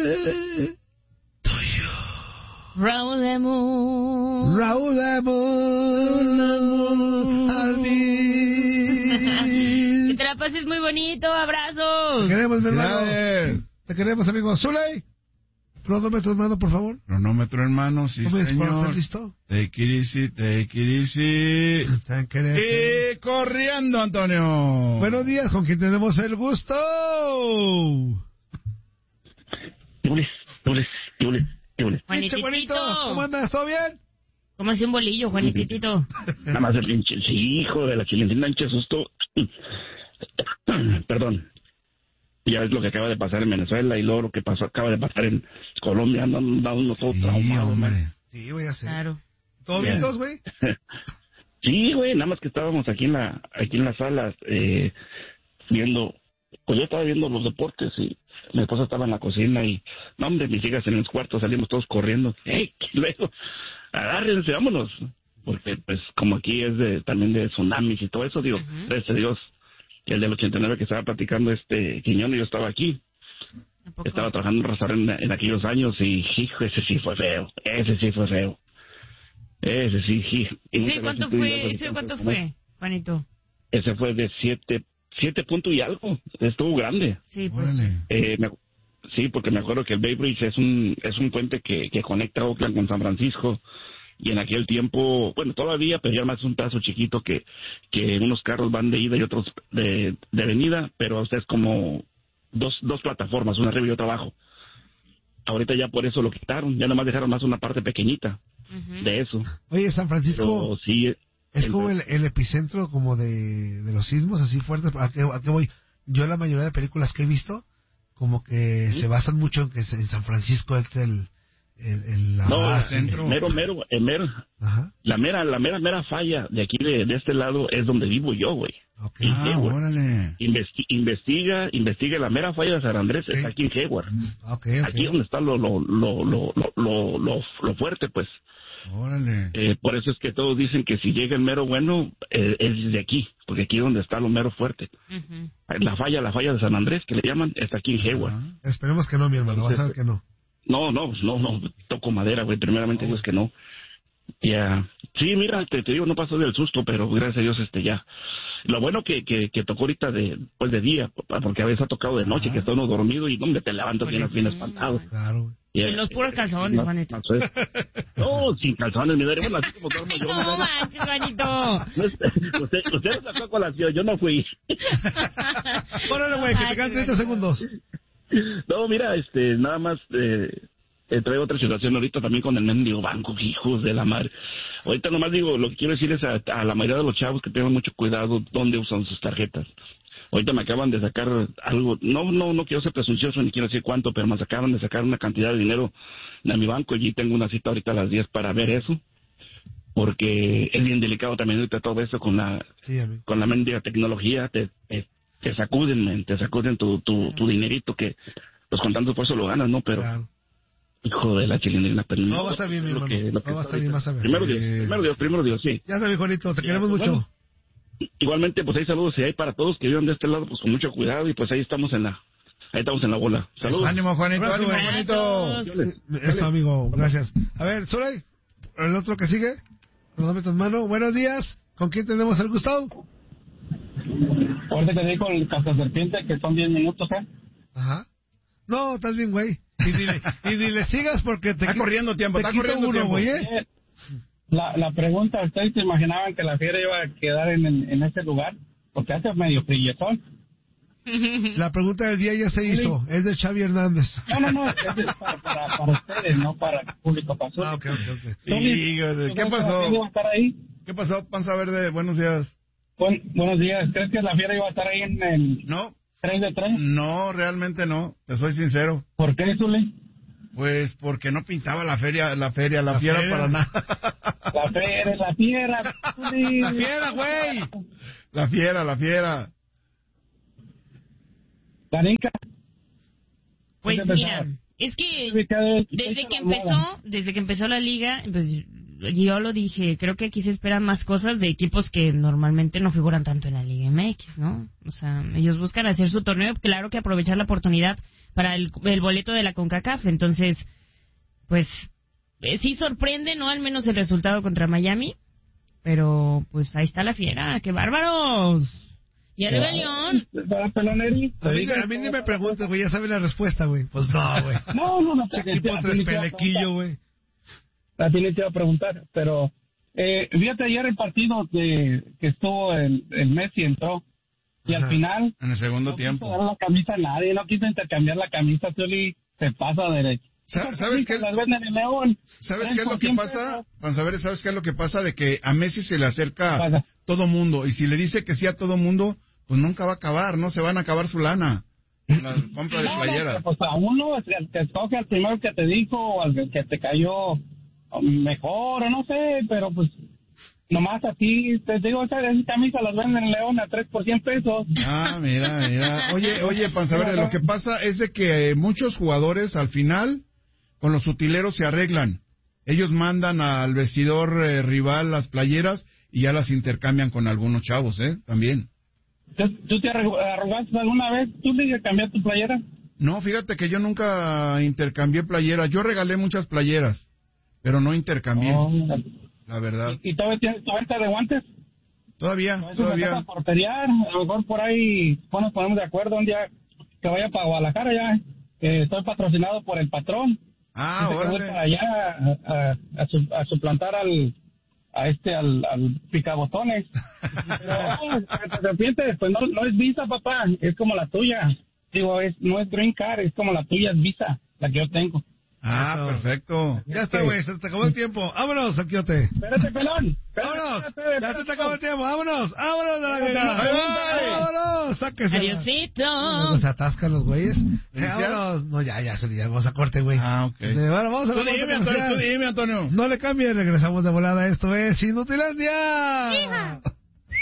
tuyo. Raúl Lemon. Raúl Lemon. Alvin. Que te la pases muy bonito, abrazos. Te queremos, mi hermano. Te queremos, amigo. Zuley. Cronómetro, hermano, por favor. Cronómetro, hermano, sí, señor. ¿Listo? Take it easy. Y corriendo, Antonio. Buenos días, con quien tenemos el gusto. Juanes. Pinche bonito. ¿Cómo andas? ¿Todo bien? ¿Cómo hace un bolillo, Juanititito? Nada más el pinche, sí, hijo de la chilindrina, pinche susto. Perdón. Ya ves lo que acaba de pasar en Venezuela y luego lo que acaba de pasar en Colombia. Andan uno todo traumado, hombre. Sí, voy a hacer. Claro. ¿Todo bien, todos, güey? Sí, güey, nada más que estábamos aquí en la sala viendo, pues yo estaba viendo los deportes y mi esposa estaba en la cocina y, no, hombre, mis hijas en el cuarto salimos todos corriendo. ¡Ey! Luego, agárrense, vámonos. Porque, pues, como aquí es también de tsunamis y todo eso, digo, gracias a Dios, el del 89 que estaba platicando Quiñón y yo estaba aquí. Estaba trabajando en un restaurante en aquellos años y, hijo, ese sí fue feo. Ese sí, sí. ¿Ese cuánto fue, Juanito? Ese fue de 7 puntos y algo. Estuvo grande. Sí, pues. Sí, porque me acuerdo que el Bay Bridge es un puente que conecta Oakland con San Francisco. Y en aquel tiempo, bueno, todavía, pero ya más es un pedazo chiquito que unos carros van de ida y otros de venida, pero o sea, es como dos plataformas, una arriba y otra abajo. Ahorita ya por eso lo quitaron, ya nomás dejaron más una parte pequeñita de eso. Oye, San Francisco pero, sí, es como el epicentro como de los sismos así fuertes. ¿A qué voy? Yo la mayoría de películas que he visto como que se basan mucho en que en San Francisco es centro. La mera falla de aquí de este lado es donde vivo yo, güey. Okay. Órale. Investiga la mera falla de San Andrés, está aquí en Hayward. Okay. Aquí es donde está lo fuerte, pues. Órale. Por eso es que todos dicen que si llega el mero bueno, es de aquí, porque aquí es donde está lo mero fuerte. La falla de San Andrés, que le llaman, está aquí en Hayward. Esperemos que no, mi hermano, vas a ver que no. No, toco madera, güey, primeramente Dios que no. Ya, sí, mira, te digo, no pasó del susto, pero gracias a Dios ya. Lo bueno que tocó ahorita de día, porque a veces ha tocado de noche, que está uno dormido y donde te levantas bien espantado. Claro. Y en los puros calzones, Juanito. No, sin calzones, mi madre, bueno, así como duermo yo. No manches, Juanito. Usted sacó colación, yo no fui. Órale, güey, que te quedan 30 segundos. No, mira, nada más traigo otra situación ahorita también con el mendigo banco, hijos de la madre. Ahorita nomás digo, lo que quiero decir es a la mayoría de los chavos que tengan mucho cuidado dónde usan sus tarjetas. Ahorita me acaban de sacar algo, no quiero ser presuncioso ni quiero decir cuánto, pero me acaban de sacar una cantidad de dinero de mi banco y tengo una cita ahorita a las 10 para ver eso. Porque es bien delicado también ahorita todo eso con la mendiga tecnología, te sacuden tu dinerito que pues con tanto esfuerzo lo ganas, ¿no? Pero hijo de la chilindrina, pero no va a estar bien, mi hermano. No va a estar bien, vas a ver. Primero Dios, sí. Ya sabes, Juanito, te queremos mucho. Bueno, igualmente, pues ahí saludos y hay para todos que vivan de este lado, pues con mucho cuidado y pues ahí estamos en la bola. Saludos. Ánimo, Juanito, Juanito. Eso, amigo, gracias. A ver, Zuley, el otro que sigue, nos dame tu mano. Buenos días, ¿con quién tenemos el gusto? Ahorita te digo el cazaserpiente que son 10 minutos, ¿eh? Ajá. No, estás bien, güey. Y ni le sigas porque está corriendo tiempo, güey, La pregunta, ¿ustedes se imaginaban que la fiera iba a quedar en ese lugar? Porque hace medio frilletón. La pregunta del día ya se hizo, es de Xavi Hernández. No, es para ustedes, no para el público pasó. Ok. ¿Qué pasó? ¿Iba a estar ahí? ¿Qué pasó, Panza Verde? Buenos días. Buenos días, ¿crees que la fiera iba a estar ahí en el 3 de 3? No, realmente no, te soy sincero. ¿Por qué, Zuli? Pues porque no pintaba la fiera para nada. La fiera, Zuli. La fiera, güey. La fiera. Danica. Pues mira, es que desde que empezó la liga, pues yo lo dije, creo que aquí se esperan más cosas de equipos que normalmente no figuran tanto en la Liga MX, ¿no? O sea, ellos buscan hacer su torneo, claro que aprovechar la oportunidad para el boleto de la CONCACAF, entonces, pues, sí sorprende, ¿no? Al menos el resultado contra Miami, pero pues ahí está la Fiera, ¡qué bárbaros! ¿Y arriba León? A mí ni me preguntes, güey, ya sabes la respuesta, güey. Pues no, güey. No. Equipo tres pelequillo, güey. A ti te iba a preguntar, pero fíjate ayer el partido que estuvo el Messi entró y al final en el segundo no tiempo quiso dar la camisa a nadie, no quiso intercambiar la camisa, Zuli se pasa derecho. ¿Sabes qué es? Las venden en León. ¿Sabes qué es lo que pasa? Vamos a ver, ¿sabes qué es lo que pasa? De que a Messi se le acerca todo mundo y si le dice que sí a todo mundo, pues nunca va a acabar, no se van a acabar su lana. La compra de playera. Pues a uno, el que escoge al primero que te dijo o al que te cayó mejor o no sé, pero pues nomás a ti, te digo, esas camisas las venden en León a 3 por 100 pesos. Ah, mira. Oye, Panzaverde, lo que pasa es de que muchos jugadores al final con los utileros se arreglan. Ellos mandan al vestidor rival las playeras y ya las intercambian con algunos chavos, también. ¿Tú te arrogaste alguna vez? ¿Tú le cambiaste tu playera? No, fíjate que yo nunca intercambié playeras. Yo regalé muchas playeras, pero no intercambié, la verdad. ¿Y todavía tienes tu venta de guantes? Todavía. A porteriar, a lo mejor por ahí nos ponemos de acuerdo un día que vaya para Guadalajara ya. Estoy patrocinado por el patrón. Órale. Voy para allá a suplantar al picabotones. Pero de repente, pues no es Visa, papá, es como la tuya. Digo, no es Green Card, es como la tuya, es Visa, la que yo tengo. Ah, perfecto. Ya está, güey, se te acabó el tiempo. Vámonos, Aquiote. Espérate, pelón. Vámonos. Ya se te acabó el tiempo. Vámonos a la Vega. Vámonos. Sáquese. Adiosito. Se atascan los güeyes. Vámonos. No, ya, vamos a corte, güey. Ok. Bueno, vamos a Tú dime, Antonio. No le cambie, regresamos de volada. Esto es Inutilandia.